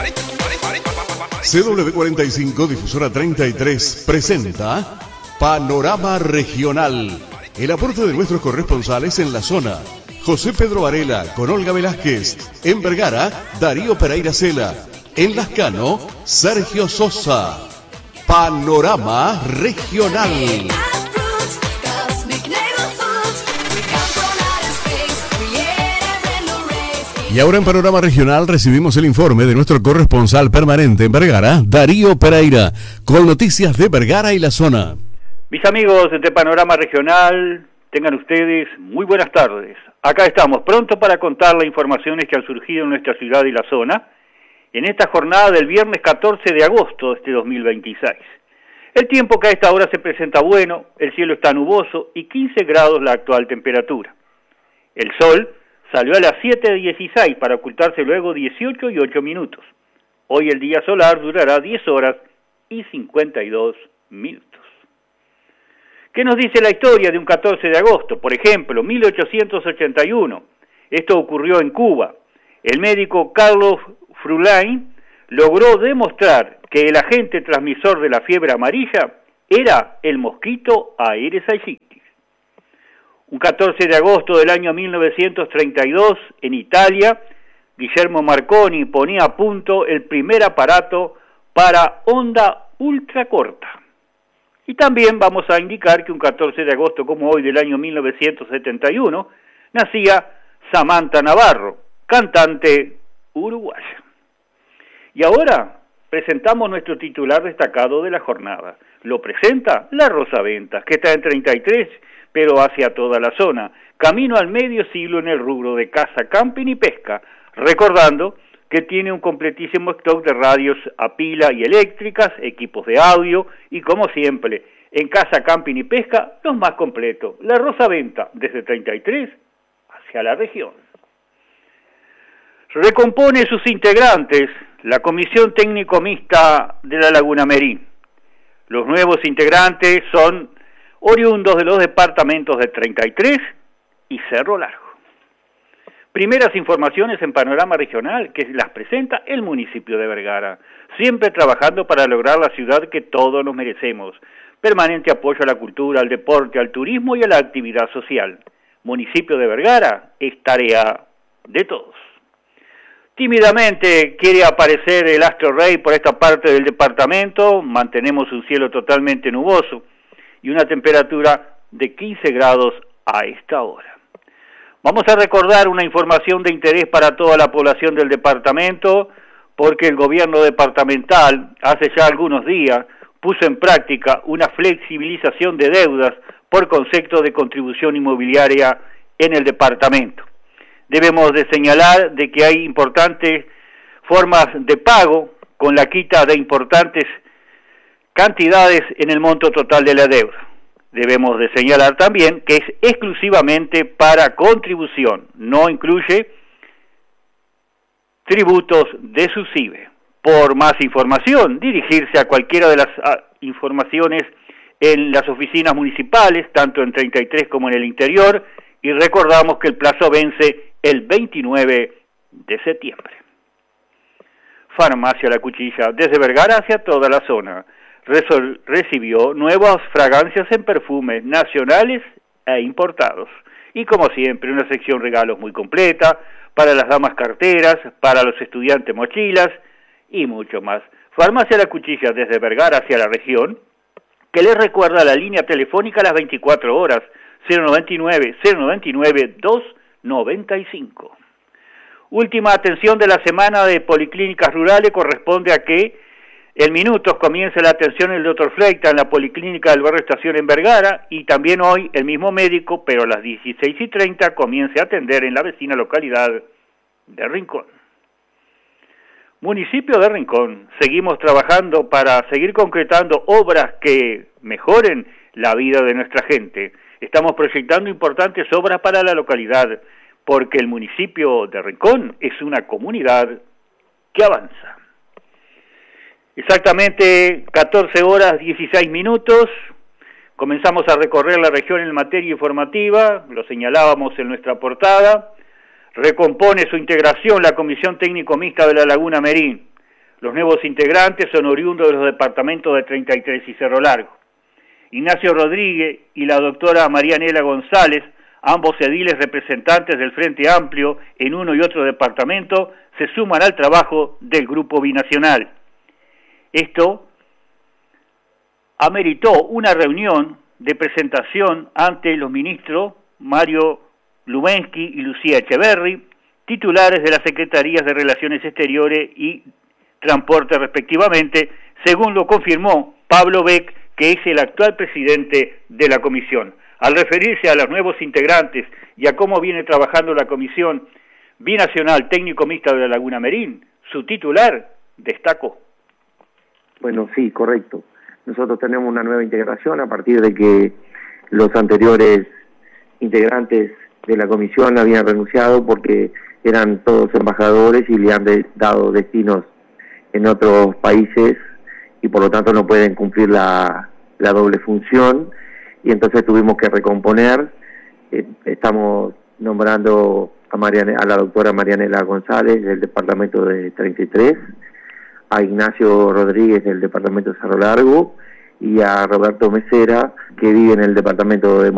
CW45 Difusora 33 presenta Panorama Regional. El aporte de nuestros corresponsales en la zona. José Pedro Varela con Olga Velázquez. En Vergara, Darío Pereira Cela. En Lascano, Sergio Sosa. Panorama Regional. Y ahora en Panorama Regional recibimos el informe de nuestro corresponsal permanente en Vergara, Darío Pereira, con noticias de Vergara y la zona. Mis amigos de Panorama Regional, tengan ustedes muy buenas tardes. Acá estamos, pronto para contar las informaciones que han surgido en nuestra ciudad y la zona, en esta jornada del viernes 14 de agosto de este 2026. El tiempo que a esta hora se presenta bueno, el cielo está nuboso y 15 grados la actual temperatura. El sol salió a las 7:16 para ocultarse luego 18 y 8 minutos. Hoy el día solar durará 10 horas y 52 minutos. ¿Qué nos dice la historia de un 14 de agosto? Por ejemplo, 1881. Esto ocurrió en Cuba. El médico Carlos Frulain logró demostrar que el agente transmisor de la fiebre amarilla era el mosquito Aedes aegypti. Un 14 de agosto del año 1932, en Italia, Guillermo Marconi ponía a punto el primer aparato para onda ultracorta. Y también vamos a indicar que un 14 de agosto como hoy del año 1971, nacía Samantha Navarro, cantante uruguaya. Y ahora presentamos nuestro titular destacado de la jornada. Lo presenta La Rosa Ventas, que está en 33, pero hacia toda la zona, camino al medio siglo en el rubro de caza, camping y pesca, recordando que tiene un completísimo stock de radios a pila y eléctricas, equipos de audio y, como siempre, en caza, camping y pesca, los más completos. La Rosa Venta, desde 33 hacia la región. Recompone sus integrantes la Comisión Técnico Mixta de la Laguna Merín. Los nuevos integrantes son oriundos de los departamentos de 33 y Cerro Largo. Primeras informaciones en Panorama Regional que las presenta el municipio de Vergara, siempre trabajando para lograr la ciudad que todos nos merecemos. Permanente apoyo a la cultura, al deporte, al turismo y a la actividad social. Municipio de Vergara es tarea de todos. Tímidamente quiere aparecer el astro rey por esta parte del departamento, mantenemos un cielo totalmente nuboso y una temperatura de 15 grados a esta hora. Vamos a recordar una información de interés para toda la población del departamento, porque el gobierno departamental hace ya algunos días puso en práctica una flexibilización de deudas por concepto de contribución inmobiliaria en el departamento. Debemos de señalar de que hay importantes formas de pago con la quita de importantes cantidades en el monto total de la deuda. Debemos de señalar también que es exclusivamente para contribución, no incluye tributos de subsidio. Por más información, dirigirse a cualquiera de las informaciones en las oficinas municipales, tanto en 33 como en el interior, y recordamos que el plazo vence el 29 de septiembre. Farmacia La Cuchilla, desde Vergara hacia toda la zona, recibió nuevas fragancias en perfumes nacionales e importados. Y como siempre, una sección regalos muy completa, para las damas carteras, para los estudiantes mochilas y mucho más. Farmacia La Cuchilla desde Vergara hacia la región, que les recuerda la línea telefónica a las 24 horas, 099-295. Última atención de la semana de Policlínicas Rurales corresponde a que en minutos comienza la atención del Dr. Fleita en la Policlínica del Barrio Estación en Vergara y también hoy el mismo médico, pero a las 16:30 comienza a atender en la vecina localidad de Rincón. Municipio de Rincón, seguimos trabajando para seguir concretando obras que mejoren la vida de nuestra gente. Estamos proyectando importantes obras para la localidad, porque el municipio de Rincón es una comunidad que avanza. Exactamente 14 horas 16 minutos, comenzamos a recorrer la región en materia informativa, lo señalábamos en nuestra portada. Recompone su integración la Comisión Técnico Mixta de la Laguna Merín. Los nuevos integrantes son oriundos de los departamentos de 33 y Cerro Largo. Ignacio Rodríguez y la doctora Marianela González, ambos ediles representantes del Frente Amplio en uno y otro departamento, se suman al trabajo del Grupo Binacional. Esto ameritó una reunión de presentación ante los ministros Mario Lubensky y Lucía Echeverri, titulares de las Secretarías de Relaciones Exteriores y Transporte respectivamente, según lo confirmó Pablo Beck, que es el actual presidente de la comisión. Al referirse a los nuevos integrantes y a cómo viene trabajando la comisión binacional técnico mixta de la Laguna Merín, su titular destacó. Bueno, sí, correcto. Nosotros tenemos una nueva integración a partir de que los anteriores integrantes de la comisión habían renunciado porque eran todos embajadores y le han dado destinos en otros países y por lo tanto no pueden cumplir la doble función, y entonces tuvimos que recomponer. Estamos nombrando a la doctora Marianela González del departamento de 33, a Ignacio Rodríguez del departamento de Cerro Largo y a Roberto Mesera, que vive en el departamento de